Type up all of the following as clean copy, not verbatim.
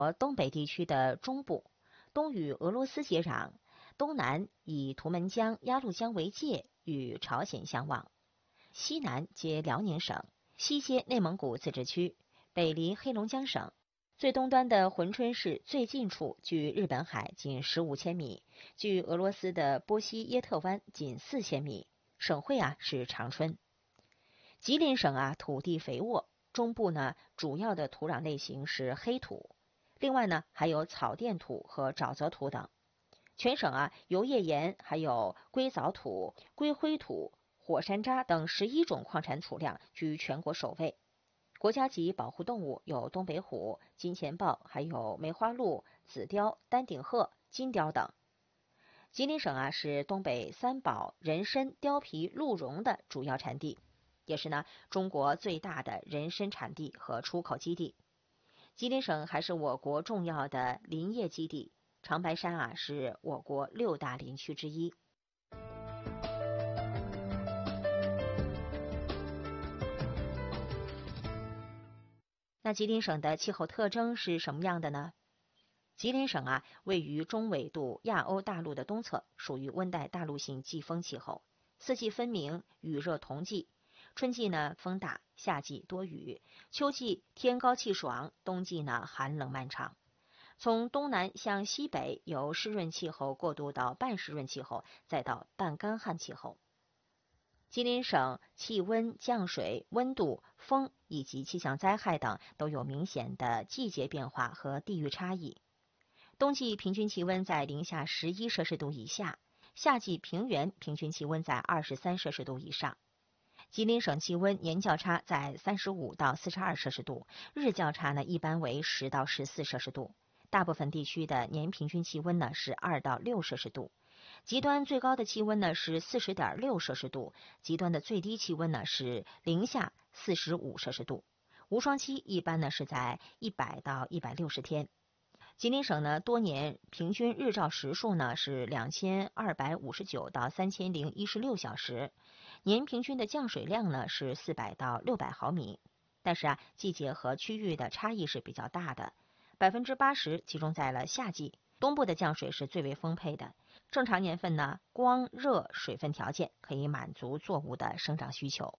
东北地区的中部，东与俄罗斯接壤，东南以图们江、鸭绿江为界，与朝鲜相望；西南接辽宁省，西接内蒙古自治区，北临黑龙江省。最东端的珲春市最近处距日本海仅15千米，距俄罗斯的波西耶特湾仅4000米。省会是长春。吉林省土地肥沃，中部主要的土壤类型是黑土，另外还有草甸土和沼泽土等。全省油页岩还有硅藻土、硅灰土、火山渣等11种矿产储量居全国首位。国家级保护动物有东北虎、金钱豹，还有梅花鹿、紫貂、丹顶鹤、金貂等。吉林省是东北三宝人参、貂皮、鹿茸的主要产地，也是中国最大的人参产地和出口基地。吉林省还是我国重要的林业基地，长白山是我国6大林区之一。那吉林省的气候特征是什么样的呢？吉林省位于中纬度亚欧大陆的东侧，属于温带大陆性季风气候，四季分明，雨热同季。春季风大，夏季多雨，秋季天高气爽，冬季寒冷漫长。从东南向西北，由湿润气候过渡到半湿润气候，再到半干旱气候。吉林省气温、降水、温度、风以及气象灾害等都有明显的季节变化和地域差异。冬季平均气温在零下11摄氏度以下，夏季平原平均气温在23摄氏度以上。吉林省气温年较差在35到42摄氏度，日较差一般为10到14摄氏度。大部分地区的年平均气温是2到6摄氏度，极端最高的气温是40.6摄氏度，极端的最低气温是零下45摄氏度。无霜期一般是在100到160天。吉林省多年平均日照时数是2259到3016小时，年平均的降水量是400到600毫米。但是季节和区域的差异是比较大的，80%集中在了夏季，东部的降水是最为丰沛的。正常年份光、热、水分条件可以满足作物的生长需求。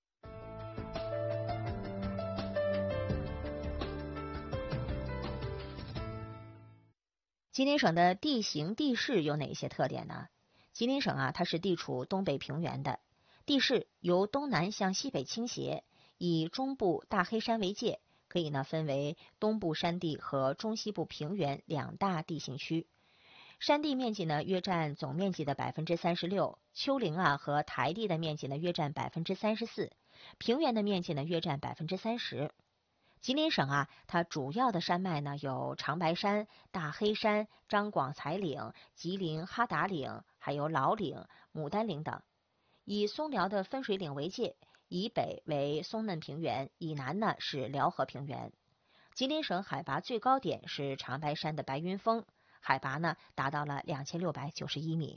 吉林省的地形地势有哪些特点呢？吉林省它是地处东北平原的，地势由东南向西北倾斜，以中部大黑山为界，可以分为东部山地和中西部平原2大地形区。山地面积约占总面积的36%，丘陵和台地的面积约占34%，平原的面积约占30%。吉林省它主要的山脉有长白山、大黑山、张广才岭、吉林哈达岭，还有老岭、牡丹岭等。以松辽的分水岭为界，以北为松嫩平原，以南是辽河平原。吉林省海拔最高点是长白山的白云峰，海拔达到了2691米。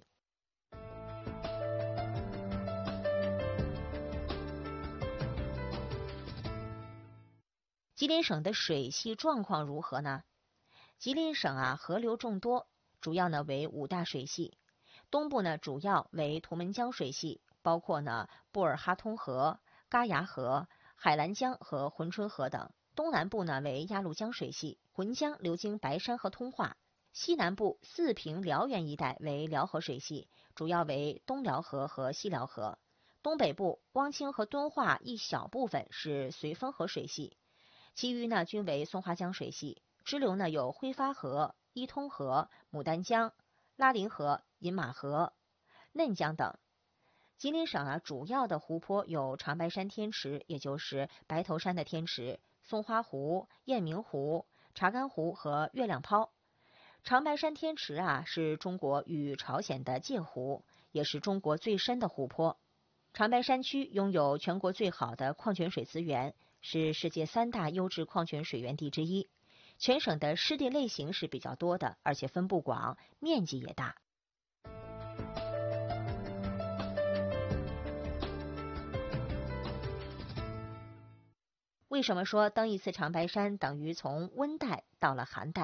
吉林省的水系状况如何呢？吉林省河流众多，主要为5大水系。东部主要为图们江水系，包括布尔哈通河、嘎牙河、海兰江和珲春河等。东南部为鸭绿江水系，浑江流经白山和通化。西南部四平辽源一带为辽河水系，主要为东辽河和西辽河。东北部汪清和敦化一小部分是绥芬河水系，其余均为松花江水系。支流有挥发河、伊通河、牡丹江、拉林河、饮马河、嫩江等。吉林省主要的湖泊有长白山天池，也就是白头山的天池、松花湖、雁鸣湖、查干湖和月亮泡。长白山天池是中国与朝鲜的界湖，也是中国最深的湖泊。长白山区拥有全国最好的矿泉水资源，是世界3大优质矿泉水源地之一。全省的湿地类型是比较多的，而且分布广，面积也大。为什么说登一次长白山等于从温带到了寒带？